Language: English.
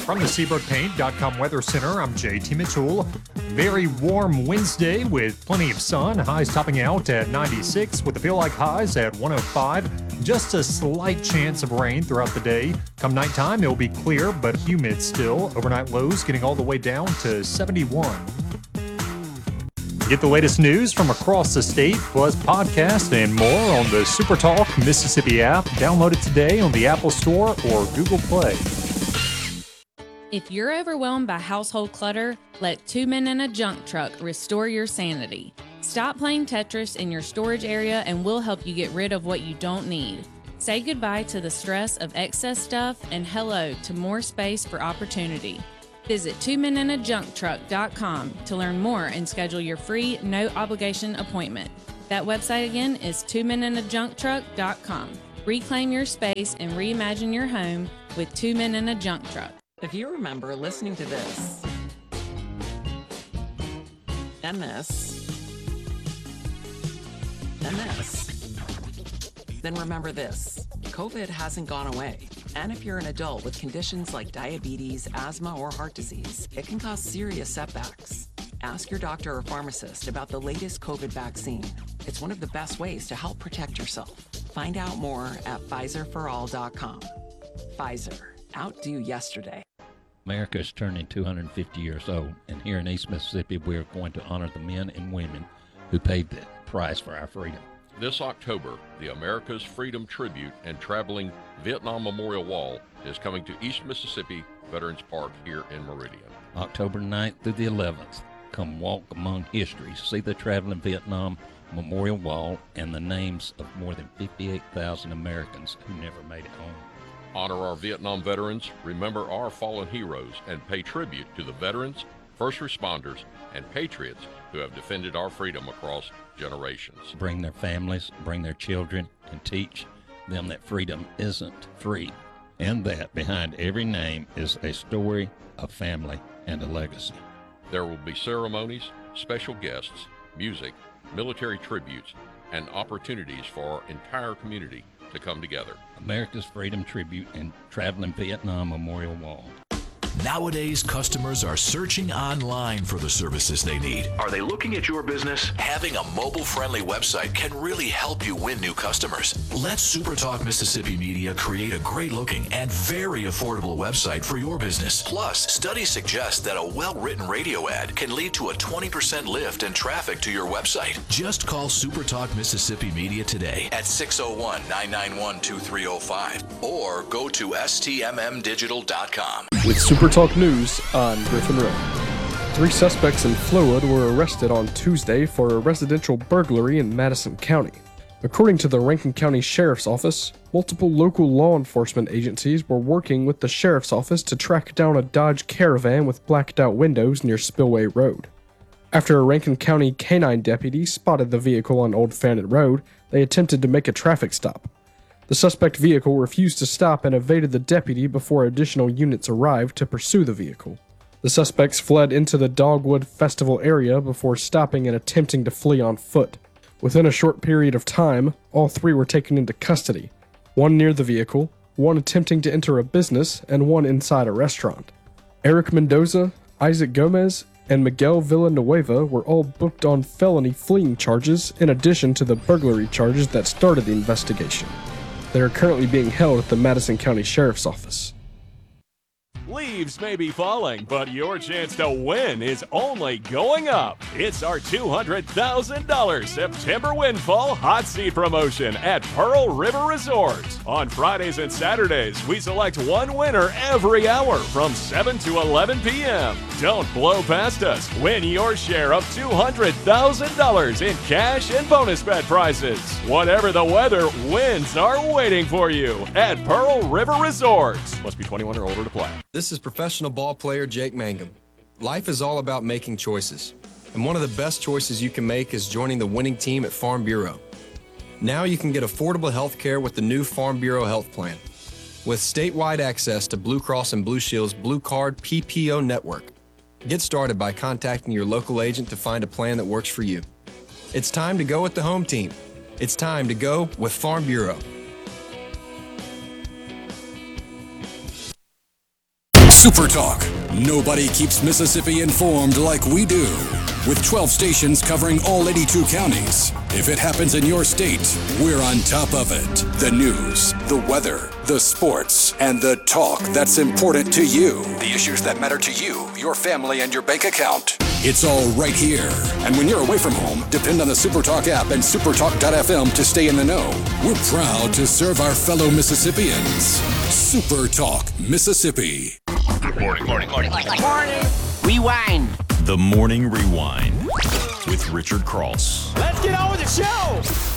From the SeabrookPaint.com Weather Center, I'm JT Mitchell. Very warm Wednesday with plenty of sun. Highs topping out at 96 with the feel-like highs at 105. Just a slight chance of rain throughout the day. Come nighttime, it'll be clear but humid still. Overnight lows getting all the way down to 71. Get the latest news from across the state, plus podcasts and more on the SuperTalk Mississippi app. Download it today on the Apple Store or Google Play. If you're overwhelmed by household clutter, let Two Men in a Junk Truck restore your sanity. Stop playing Tetris in your storage area and we'll help you get rid of what you don't need. Say goodbye to the stress of excess stuff and hello to more space for opportunity. Visit twomeninajuncktruck.com to learn more and schedule your free, no-obligation appointment. That website again is twomeninajuncktruck.com. Reclaim your space and reimagine your home with Two Men in a Junk Truck. If you remember listening to this, and this, and this, then remember this. COVID hasn't gone away. And if you're an adult with conditions like diabetes, asthma, or heart disease, it can cause serious setbacks. Ask your doctor or pharmacist about the latest COVID vaccine. It's one of the best ways to help protect yourself. Find out more at PfizerForAll.com. Pfizer. Outdo yesterday. America is turning 250 years old, and here in East Mississippi, we're going to honor the men and women who paid the price for our freedom. This October, the America's Freedom Tribute and Traveling Vietnam Memorial Wall is coming to East Mississippi Veterans Park here in Meridian. October 9th through the 11th, come walk among history, see the Traveling Vietnam Memorial Wall and the names of more than 58,000 Americans who never made it home. Honor our Vietnam veterans, remember our fallen heroes, and pay tribute to the veterans, first responders, and patriots who have defended our freedom across generations. Bring their families, bring their children, and teach them that freedom isn't free, and that behind every name is a story, a family, and a legacy. There will be ceremonies, special guests, music, military tributes, and opportunities for our entire community to come together. America's Freedom Tribute and Traveling Vietnam Memorial Wall. Nowadays, customers are searching online for the services they need. Are they looking at your business? Having a mobile-friendly website can really help you win new customers. Let SuperTalk Mississippi Media create a great-looking and very affordable website for your business. Plus, studies suggest that a well-written radio ad can lead to a 20% lift in traffic to your website. Just call SuperTalk Mississippi Media today at 601-991-2305 or go to stmmdigital.com. With SuperTalk News on Griffin Road. 3 suspects in Flowood were arrested on Tuesday for a residential burglary in Madison County. According to the Rankin County Sheriff's Office, multiple local law enforcement agencies were working with the Sheriff's Office to track down a Dodge Caravan with blacked out windows near Spillway Road. After a Rankin County canine deputy spotted the vehicle on Old Fannin Road, they attempted to make a traffic stop. The suspect vehicle refused to stop and evaded the deputy before additional units arrived to pursue the vehicle. The suspects fled into the Dogwood Festival area before stopping and attempting to flee on foot. Within a short period of time, all 3 were taken into custody, one near the vehicle, one attempting to enter a business, and one inside a restaurant. Eric Mendoza, Isaac Gomez, and Miguel Villanueva were all booked on felony fleeing charges in addition to the burglary charges that started the investigation. They are currently being held at the Madison County Sheriff's Office. Leaves may be falling, but your chance to win is only going up. It's our $200,000 September Windfall Hot Seat promotion at Pearl River Resort. On Fridays and Saturdays, we select one winner every hour from 7 to 11 p.m. Don't blow past us. Win your share of $200,000 in cash and bonus bet prizes. Whatever the weather, wins are waiting for you at Pearl River Resort. Must be 21 or older to play. This is professional ball player Jake Mangum. Life is all about making choices, and one of the best choices you can make is joining the winning team at Farm Bureau. Now you can get affordable health care with the new Farm Bureau Health Plan. With statewide access to Blue Cross and Blue Shield's Blue Card PPO network. Get started by contacting your local agent to find a plan that works for you. It's time to go with the home team. It's time to go with Farm Bureau. Super Talk. Nobody keeps Mississippi informed like we do. With 12 stations covering all 82 counties. If it happens in your state, we're on top of it. The news, the weather, the sports, and the talk that's important to you. The issues that matter to you, your family, and your bank account. It's all right here. And when you're away from home, depend on the SuperTalk app and supertalk.fm to stay in the know. We're proud to serve our fellow Mississippians. SuperTalk, Mississippi. Good morning. Morning. Rewind. The Morning Rewind with Richard Cross. Let's get on with the show.